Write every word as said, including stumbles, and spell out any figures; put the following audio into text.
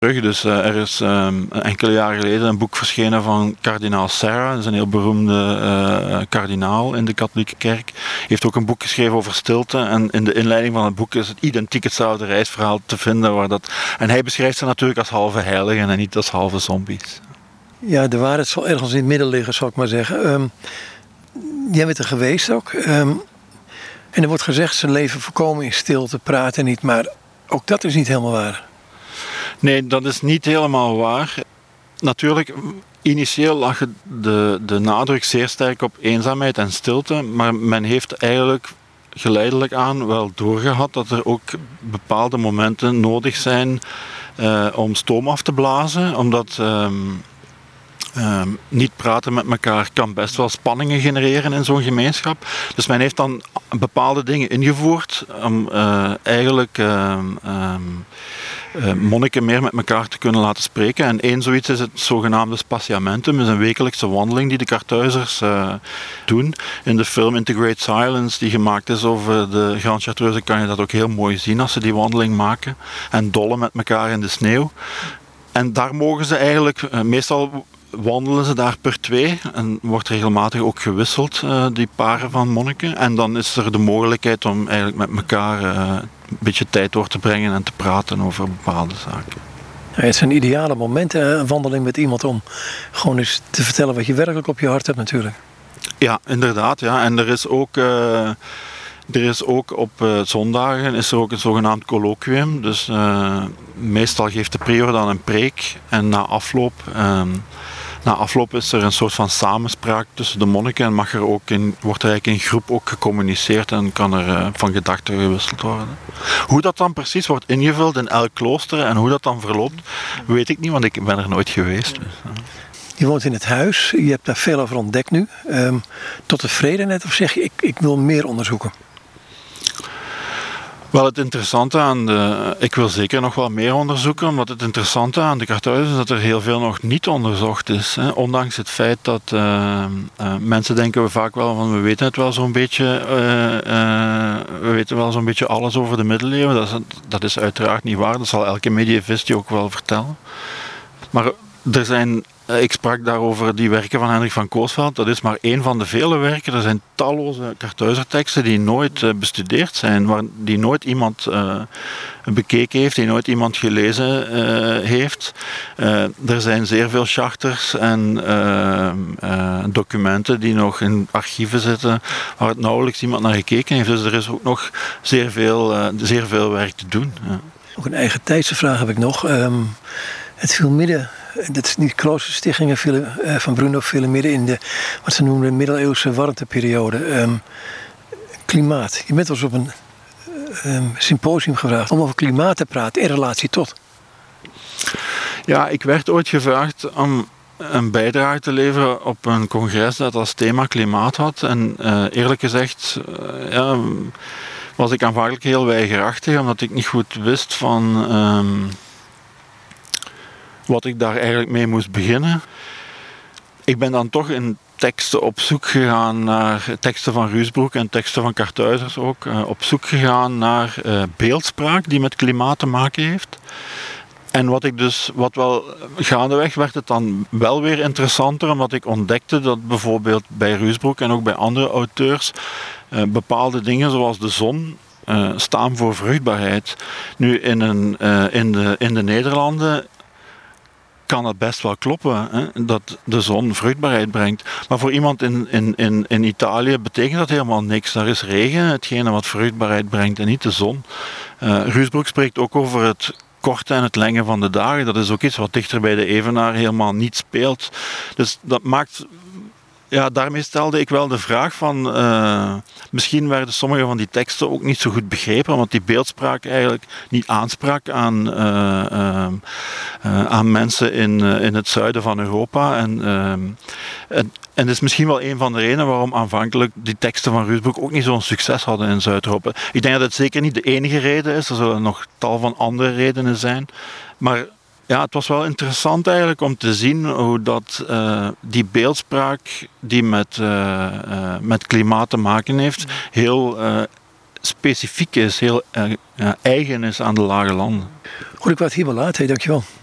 Dus uh, er is um, enkele jaren geleden een boek verschenen van kardinaal Serra. Dat is een heel beroemde uh, kardinaal in de katholieke kerk. Hij heeft ook een boek geschreven over stilte. En in de inleiding van het boek is het identiek hetzelfde reisverhaal te vinden. Waar dat... En hij beschrijft ze natuurlijk als halve heiligen en niet als halve zombies. Ja, de waarheid zal ergens in het midden liggen, zal ik maar zeggen. Um, jij bent er geweest ook. Um, en er wordt gezegd, zijn leven voorkomen in stilte, praten niet. Maar ook dat is niet helemaal waar. Nee, dat is niet helemaal waar. Natuurlijk, initieel lag de, de nadruk zeer sterk op eenzaamheid en stilte, maar men heeft eigenlijk geleidelijk aan wel doorgehad dat er ook bepaalde momenten nodig zijn uh, om stoom af te blazen, omdat um, um, niet praten met elkaar kan best wel spanningen genereren in zo'n gemeenschap. Dus men heeft dan bepaalde dingen ingevoerd om uh, eigenlijk um, um, Uh, monniken meer met elkaar te kunnen laten spreken. En één zoiets is het zogenaamde Spatiamentum. Dat is een wekelijkse wandeling die de Karthuizers uh, doen. In de film Integrate Silence, die gemaakt is over de Grand Chartreuse, kan je dat ook heel mooi zien als ze die wandeling maken. En dollen met elkaar in de sneeuw. En daar mogen ze eigenlijk, uh, meestal wandelen ze daar per twee en wordt regelmatig ook gewisseld, uh, die paren van monniken. En dan is er de mogelijkheid om eigenlijk met elkaar uh, een beetje tijd door te brengen en te praten over bepaalde zaken. Ja, het zijn ideale momenten, een wandeling met iemand om gewoon eens te vertellen wat je werkelijk op je hart hebt natuurlijk. Ja, inderdaad. Ja. En er is ook... Uh, Er is ook op uh, zondagen is er ook een zogenaamd colloquium. Dus uh, meestal geeft de prior dan een preek en na afloop, uh, na afloop is er een soort van samenspraak tussen de monniken en mag er ook in, wordt er eigenlijk in groep ook gecommuniceerd en kan er uh, van gedachten gewisseld worden. Hoe dat dan precies wordt ingevuld in elk klooster en hoe dat dan verloopt, weet ik niet, want ik ben er nooit geweest. Dus, uh. Je woont in het huis, je hebt daar veel over ontdekt nu. Um, tot tevreden net, of zeg je ik, ik wil meer onderzoeken? Wel, het interessante aan de... Ik wil zeker nog wel meer onderzoeken, omdat het interessante aan de Karthuizen is dat er heel veel nog niet onderzocht is. Hè. Ondanks het feit dat uh, uh, mensen denken we vaak wel van we weten het wel zo'n beetje, uh, uh, we weten wel zo'n beetje alles over de middeleeuwen. Dat is, dat is uiteraard niet waar, dat zal elke medievist je ook wel vertellen. Maar er zijn... Ik sprak daarover die werken van Hendrik van Coesveld. Dat is maar één van de vele werken. Er zijn talloze Karthuizerteksten die nooit uh, bestudeerd zijn, waar, die nooit iemand uh, bekeken heeft, die nooit iemand gelezen uh, heeft. Uh, er zijn zeer veel charters en uh, uh, documenten die nog in archieven zitten, waar het nauwelijks iemand naar gekeken heeft. Dus er is ook nog zeer veel, uh, zeer veel werk te doen. Ja. Ook een eigen tijdse vraag heb ik nog. Um, het viel midden... Dat is niet kloosterstichtingen vielen, uh, van Bruno vielen midden in de, wat ze noemen, de middeleeuwse warmteperiode. Um, klimaat. Je bent wel eens op een um, symposium gevraagd om over klimaat te praten in relatie tot. Ja, ik werd ooit gevraagd om een bijdrage te leveren op een congres dat als thema klimaat had. En uh, eerlijk gezegd uh, ja, was ik aanvankelijk heel weigerachtig, omdat ik niet goed wist van... Um, wat ik daar eigenlijk mee moest beginnen. Ik ben dan toch in teksten op zoek gegaan naar teksten van Ruysbroek en teksten van Karthuizers ook. Uh, op zoek gegaan naar uh, beeldspraak die met klimaat te maken heeft. En wat ik dus, wat wel gaandeweg werd het dan wel weer interessanter, omdat ik ontdekte dat bijvoorbeeld bij Ruysbroek en ook bij andere auteurs uh, bepaalde dingen zoals de zon uh, staan voor vruchtbaarheid. Nu in, een, uh, in, de, in de Nederlanden kan het best wel kloppen, hè, dat de zon vruchtbaarheid brengt. Maar voor iemand in, in, in, in Italië betekent dat helemaal niks. Daar is regen hetgene wat vruchtbaarheid brengt en niet de zon. Uh, Ruysbroek spreekt ook over het korte en het lange van de dagen. Dat is ook iets wat dichter bij de evenaar helemaal niet speelt. Dus dat maakt... Ja, daarmee stelde ik wel de vraag van... Uh, misschien werden sommige van die teksten ook niet zo goed begrepen, omdat die beeldspraak eigenlijk niet aansprak aan, uh, uh, uh, aan mensen in, uh, in het zuiden van Europa. En, uh, en, en dat is misschien wel een van de redenen waarom aanvankelijk die teksten van Ruysbroek ook niet zo'n succes hadden in Zuid-Europa. Ik denk dat het zeker niet de enige reden is. Er zullen nog tal van andere redenen zijn. Maar... Ja, het was wel interessant eigenlijk om te zien hoe dat, uh, die beeldspraak die met, uh, uh, met klimaat te maken heeft, heel uh, specifiek is, heel uh, uh, eigen is aan de lage landen. Goed, ik wou het hier wel laten. Hey, dankjewel.